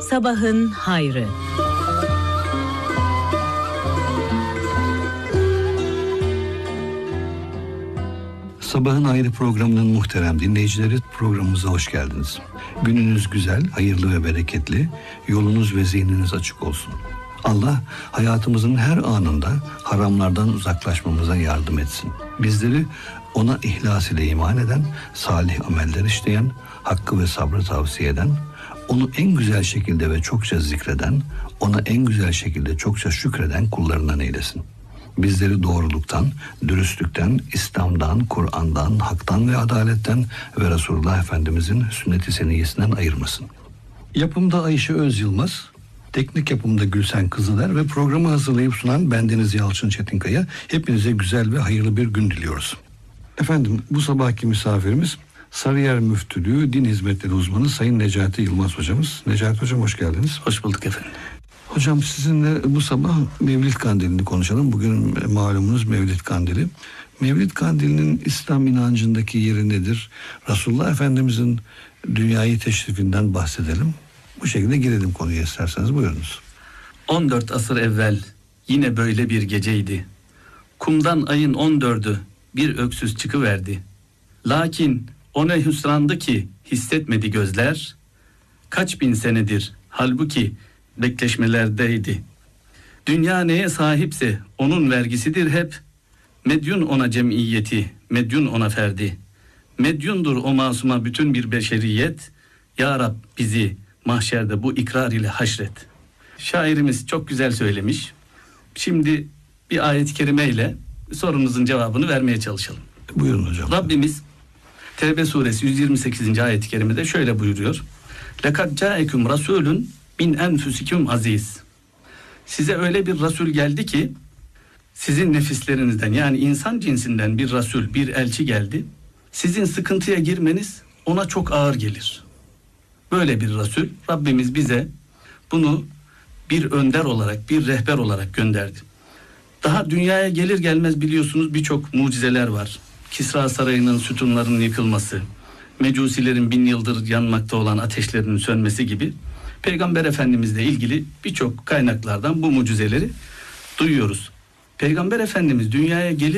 Sabahın Hayrı. Sabahın Hayrı programının muhterem dinleyicileri, programımıza hoş geldiniz. Gününüz güzel, hayırlı ve bereketli, yolunuz ve zihniniz açık olsun. Allah hayatımızın her anında haramlardan uzaklaşmamıza yardım etsin. Bizleri ona ihlas ile iman eden, salih ameller işleyen, hakkı ve sabrı tavsiye eden, onu en güzel şekilde ve çokça zikreden, ona en güzel şekilde çokça şükreden kullarından eylesin. Bizleri doğruluktan, dürüstlükten, İslam'dan, Kur'an'dan, haktan ve adaletten ve Resulullah Efendimizin sünnet-i seniyyesinden ayırmasın. Yapımda Ayşe Öz Yılmaz, teknik yapımda Gülsen Kızıler ve programı hazırlayıp sunan bendeniz Yalçın Çetinkaya. Hepinize güzel ve hayırlı bir gün diliyoruz. Efendim, bu sabahki misafirimiz Sarıyer Müftülüğü Din Hizmetleri Uzmanı Sayın Necati Yılmaz hocamız. Necati hocam, hoş geldiniz. Hoş bulduk efendim. Hocam, sizinle bu sabah Mevlid Kandili'ni konuşalım. Bugün malumunuz Mevlid Kandili. Mevlid Kandili'nin İslam inancındaki yeri nedir? Resulullah Efendimizin dünyayı teşrifinden bahsedelim. Bu şekilde girelim konuya, isterseniz buyurunuz. 14 asır evvel yine böyle bir geceydi. Kumdan ayın 14'ü bir öksüz çıkıverdi. Lakin o ne hüsrandı ki hissetmedi gözler. Kaç bin senedir halbuki bekleşmelerdeydi. Dünya neye sahipse onun vergisidir hep. Medyun ona cemiyeti, medyun ona ferdi. Medyundur o masuma bütün bir beşeriyet. Ya Rab bizi mahşerde bu ikrar ile haşret. Şairimiz çok güzel söylemiş. Şimdi bir ayet-i kerimeyle sorunuzun cevabını vermeye çalışalım. Buyurun hocam. Rabbimiz Tevbe suresi 128. ayet-i kerimede şöyle buyuruyor. Lekad câeküm rasûlün min enfusikum aziz. Size öyle bir Resul geldi ki sizin nefislerinizden, yani insan cinsinden bir Resul, bir elçi geldi. Sizin sıkıntıya girmeniz ona çok ağır gelir. Böyle bir Resul Rabbimiz bize bunu bir önder olarak, bir rehber olarak gönderdi. Daha dünyaya gelir gelmez biliyorsunuz birçok mucizeler var. Kisra Sarayı'nın sütunlarının yıkılması, Mecusilerin 1000 yıldır yanmakta olan ateşlerinin sönmesi gibi Peygamber Efendimizle ilgili birçok kaynaklardan bu mucizeleri duyuyoruz. Peygamber Efendimiz dünyaya gelir